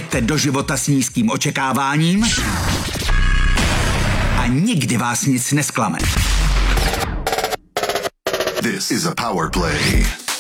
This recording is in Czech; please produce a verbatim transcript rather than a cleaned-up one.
Jeďte do života s nízkým očekáváním a nikdy vás nic nesklame. This is a Power Play.